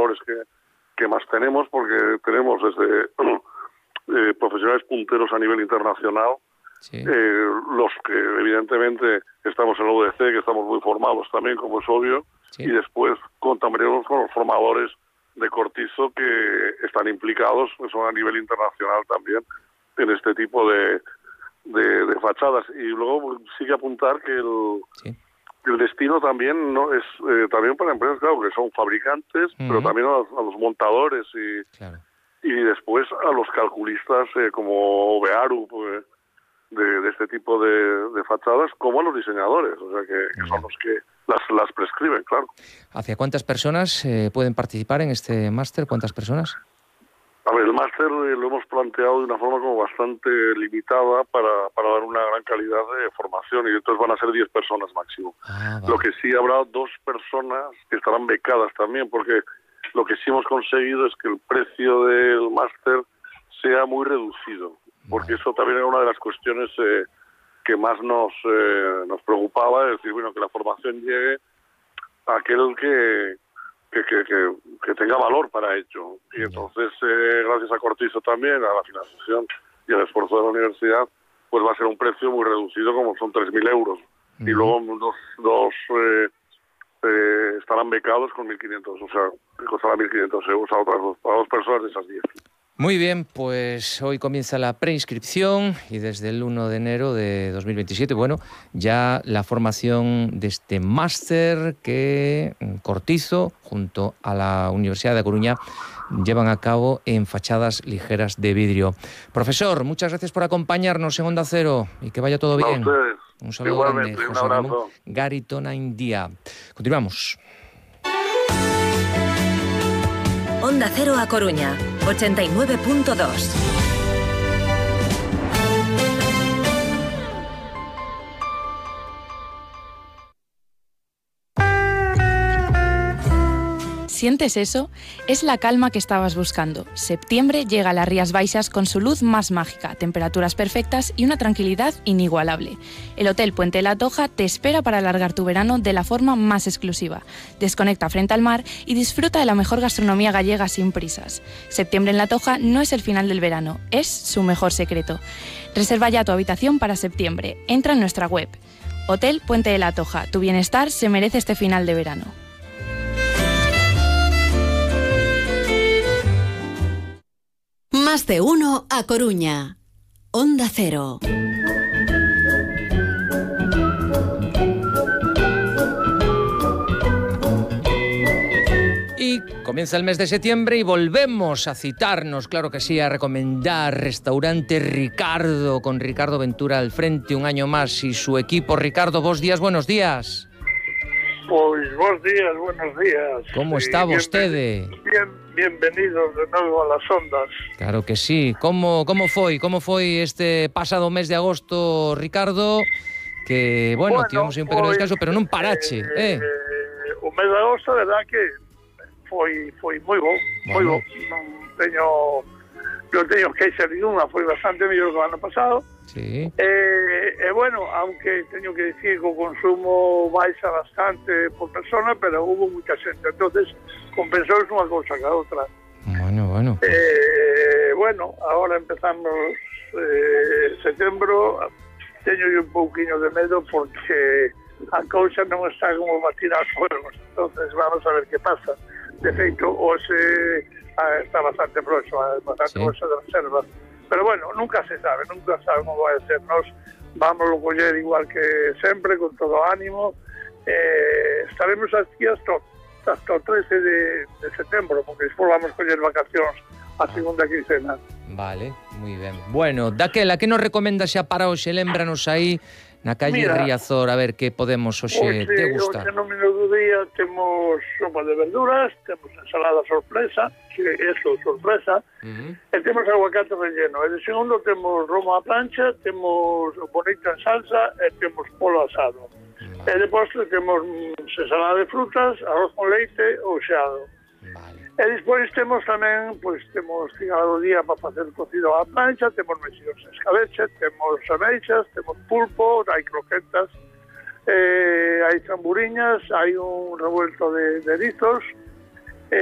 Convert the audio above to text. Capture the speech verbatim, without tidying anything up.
formadores que, que más tenemos, porque tenemos desde eh, profesionales punteros a nivel internacional, sí. eh, los que evidentemente estamos en la U D C, que estamos muy formados también, como es obvio, sí. y después contaminamos con los formadores de Cortizo que están implicados, que son a nivel internacional también, en este tipo de, de, de fachadas. Y luego sí que apuntar que el, sí. el destino también no es eh, también para empresas, claro, que son fabricantes, uh-huh. pero también a los, a los montadores y, claro. y después a los calculistas eh, como Bearu, pues, de, de este tipo de, de fachadas, como a los diseñadores, o sea que, que son los que las, las prescriben, claro. ¿Hacia cuántas personas eh, pueden participar en este máster? ¿Cuántas personas? A ver, el máster eh, lo hemos planteado de una forma como bastante limitada para, para dar una gran calidad de formación, y entonces van a ser diez personas máximo. Ah, vale. Lo que sí habrá dos personas que estarán becadas también, porque lo que sí hemos conseguido es que el precio del máster sea muy reducido, porque vale. eso también era una de las cuestiones eh, que más nos eh, nos preocupaba, es decir, bueno, que la formación llegue a aquel que que, que, que, que tenga valor para ello. Y entonces, eh, gracias a Cortizo también, a la financiación y al esfuerzo de la universidad, pues va a ser un precio muy reducido, como son tres mil euros. Uh-huh. Y luego dos, dos eh, eh, estarán becados con mil quinientos, o sea, que costará mil quinientos euros a otras dos, a dos personas de esas diez. Muy bien, pues hoy comienza la preinscripción y desde el uno de enero de dos mil veintisiete, bueno, ya la formación de este máster que Cortizo, junto a la Universidad de Coruña, llevan a cabo en fachadas ligeras de vidrio. Profesor, muchas gracias por acompañarnos en Onda Cero y que vaya todo bien. A ustedes. Un saludo Igualmente, grande. un José abrazo. Ramón Garitona India. Continuamos. Onda Cero a Coruña, ochenta y nueve punto dos. ¿Sientes eso? Es la calma que estabas buscando. Septiembre llega a las Rías Baixas con su luz más mágica, temperaturas perfectas y una tranquilidad inigualable. El Hotel Puente de la Toja te espera para alargar tu verano de la forma más exclusiva. Desconecta frente al mar y disfruta de la mejor gastronomía gallega sin prisas. Septiembre en la Toja no es el final del verano, es su mejor secreto. Reserva ya tu habitación para septiembre. Entra en nuestra web. Hotel Puente de la Toja. Tu bienestar se merece este final de verano. Más de uno a Coruña. Onda Cero. Y comienza el mes de septiembre y volvemos a citarnos, claro que sí, a recomendar Restaurante Ricardo, con Ricardo Ventura al frente un año más y su equipo. Ricardo, vos días, buenos días. Pois bons días, buenos días. Como está vostede? Bien, bienvenidos de novo a las ondas. Claro que sí. Como como foi? Como foi este pasado mes de agosto, Ricardo? Que, bueno, bueno tivemos un pequeno descanso, pero non parache, eh? eh? O mes de agosto, a verdad que foi foi moi bo, moi bueno. bo. Non teño non teño queixa ninguna, foi bastante mellor que o ano pasado. Sí. Eh, eh, bueno, aunque teño que decir que o consumo baixa bastante por persona, pero hubo mucha xente, entonces compensou unha cousa que a outra. Bueno, bueno. Eh, bueno, agora empezamos eh, setembro, teño un pouquiño de medo porque a cousa non está como para tirar fuegos, entonces vamos a ver que pasa. De feito, hoxe ah, está bastante floxo, bastante floxo de reserva. Pero bueno, nunca se sabe, nunca sabe como vai ser. Nos vamos a coller igual que sempre, con todo ánimo. Eh, estaremos aquí hasta, hasta o trece de, de setembro, porque despois vamos a coller vacacións a segunda quincena. Vale, moi ben. Bueno, daquela, que nos recomenda xa para hoxe? Lembranos aí na calle Mira, Riazor, a ver que podemos hoxe, hoxe te gusta. Hoxe no menú do día temos sopa de verduras, temos ensalada sorpresa, que é sorpresa, uh-huh. e temos aguacate relleno. E de segundo temos romo a plancha, temos bonito en salsa e temos polo asado. Uh-huh. E de postre temos ensalada de frutas, arroz con leite ou xeado. Vale. E despois temos tamén, pois temos cigado do día para facer cocido á plancha, temos mexidos en escabeche, temos ameixas, temos pulpo, hai croquetas, eh, hai zamburiñas, hai un revuelto de, de erizos,